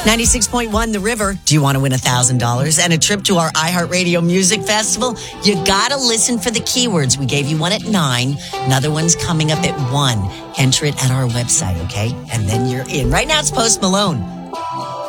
96.1 The River. Do you want to win $1,000 and a trip to our iHeartRadio Music Festival? You got to listen for the keywords. We gave you one at 9. Another one's coming up at 1. Enter it at our website, okay? And then you're in. Right now it's Post Malone.